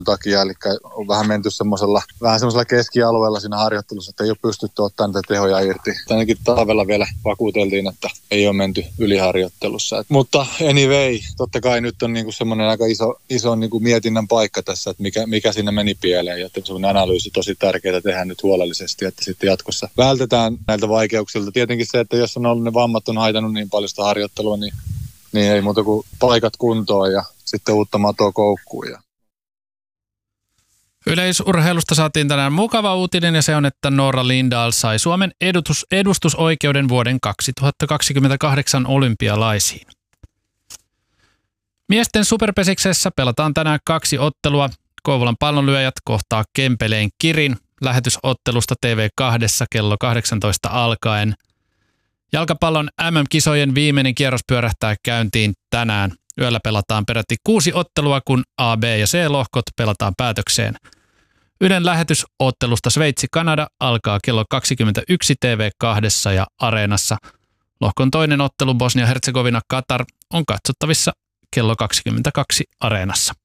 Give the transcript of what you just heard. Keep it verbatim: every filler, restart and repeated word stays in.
takia, eli on vähän menty semmoisella, vähän semmoisella keskialueella siinä harjoittelussa, että ei ole pystytty ottamaan niitä tehoja irti. Ainakin talvella vielä vakuuteltiin, että ei ole menty yliharjoittelussa. Et, mutta anyway, totta kai nyt on niinku semmoinen aika iso, iso niinku mietinnän paikka tässä, että mikä, mikä siinä meni pieleen. Ja semmoinen analyysi tosi tärkeää tehdä nyt huolellisesti, että sitten jatkossa vältetään näiltä vaikeuksilta. Tietenkin se, että jos on ollut ne vammat on haitannut niin paljon sitä harjoittelua, niin, niin ei muuta kuin paikat kuntoon ja sitten uutta matoa koukkuun. Yleisurheilusta saatiin tänään mukava uutinen ja se on, että Noora Lindahl sai Suomen edustus, edustusoikeuden vuoden kaksituhattakaksikymmentäkahdeksan olympialaisiin. Miesten superpesiksessä pelataan tänään kaksi ottelua. Kouvolan pallonlyöjät kohtaa Kempeleen Kirin lähetysottelusta T V kaksi kello kahdeksantoista alkaen. Jalkapallon M M-kisojen viimeinen kierros pyörähtää käyntiin tänään. Yöllä pelataan peräti kuusi ottelua, kun A, B ja C-lohkot pelataan päätökseen. Ylen lähetysottelusta Sveitsi-Kanada alkaa kello kaksikymmentäyksi T V kaksi ja Areenassa. Lohkon toinen ottelu Bosnia-Herzegovina-Katar on katsottavissa kello kaksikymmentäkaksi Areenassa.